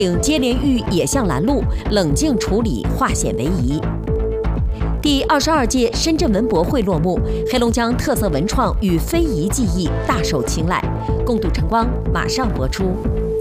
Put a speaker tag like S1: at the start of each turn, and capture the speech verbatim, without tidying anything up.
S1: 接连遇野象拦路，冷静处理，化险为夷。第二十二届深圳文博会落幕，黑龙江特色文创与非遗技艺大受青睐。共读晨光马上播出。